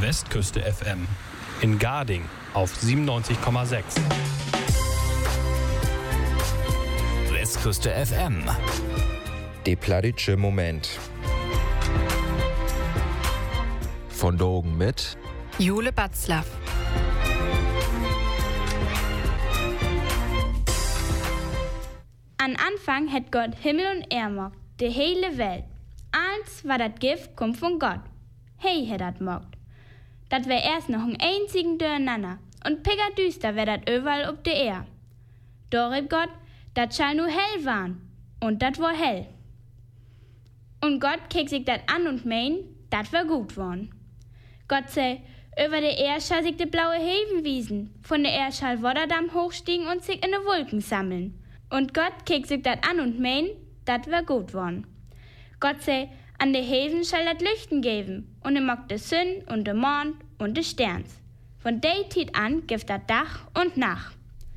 Westküste FM. In Garding auf 97,6. Westküste FM. De plattitsche Moment. Von Dogen mit Jule Batzlaff. An Anfang hat Gott Himmel und Erd gemacht, die hele Welt. Eins war das Gift, kommt von Gott. Hey, hat dat gemacht. Dat wär erst noch ein einzigen Durcheinander und pickerdüster wär dat überall ob der Erd. Dorib Gott, dat schall nur hell waren. Und dat war hell. Und Gott kick sich dat an und mein, dat wär gut worn. Gott sei, über der Erd schall sich de blaue Heven wiesen, von der Erd schall Wodderdamm hochstiegen und sich in de Wolken sammeln. Und Gott kick sich dat an und mein, dat wär gut worn. Gott sei, an de Heven schall dat Lüchten geben, und mag de Sonn und de Mond und de Sterns. Von de Tiet an gibt dat Dach und Nacht.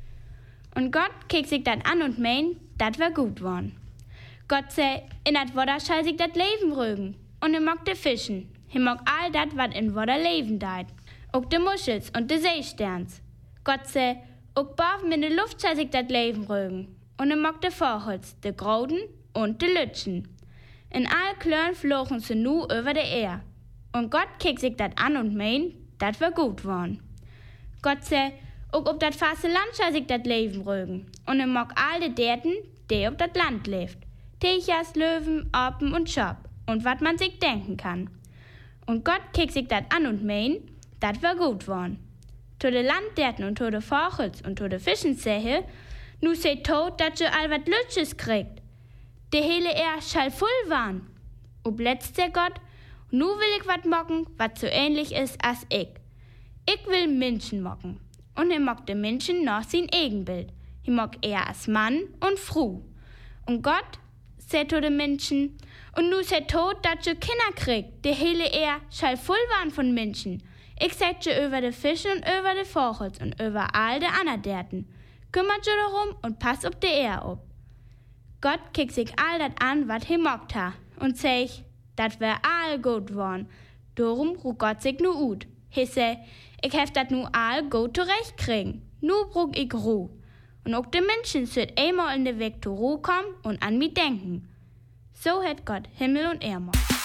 Und Gott kick sich dat an und mein, dat wär gut worn. Gott sei, in dat Wodder schall sich dat Leben rögen, und mag de Fischen. Mag all dat, wat in Wodder leben deit. Ook de Muschels und de Seesterns. Gott sei, ook boven in de Luft schall sich dat Leben rögen, und mag de Vogels, de Groden und de Lütschen. In all Klören flogen sie nu über de Erd. Und Gott kick sich dat an und mein, dat wär gut worn. Gott sei, ook ob dat faste Land schall sich dat Leben rögen, und mag all de Derten, die ob dat Land lebt. Techers, Löwen, Apen und Schop, und wat man sich denken kann. Und Gott kick sich dat an und mein, dat wär gut worn. To de Landderten und to de Vogels und to de Fischen sähe, nu seh tot, dat je all wat Lütsches kriegt. De hele Erd schall voll waren. Ob letzt der Gott, nu will ich wat mocken, wat so ähnlich is as ich. Ich will Menschen mocken. Und mag de Menschen noch sein Egenbild. Mag er as Mann und Fru. Und Gott seh to de Menschen, und nu seh tot, dat je Kinder kriegt. De hele Erd schall voll waren von Menschen. Ich seh je über de Fische und über de Vogels und über all de Anerderten. Kümmert je darum und pass ob de Erd ob. Gott kick sich all dat an, wat mogt ha, und seh, dat wär all gut worn. Darum ruht Gott sich nu ut. Hisse, ich hef dat nu all gut zurecht kriegen. Nu brug ich Ruh. Und auch de Menschen süd einmal in de Weg zur Ruh kommen und an mi denken. So hat Gott Himmel und Erd gemacht.